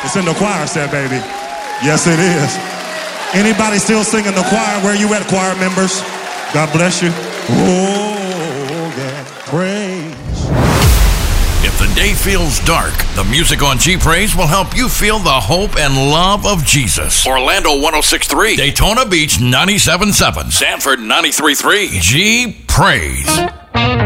It's in the choir set, baby. Yes, it is. Anybody still singing the choir? Where you at, choir members? God bless you. Oh, yeah. Praise. If the day feels dark, the music on G Praise will help you feel the hope and love of Jesus. Orlando 106.3, Daytona Beach 97.7, Sanford 93.3. G Praise.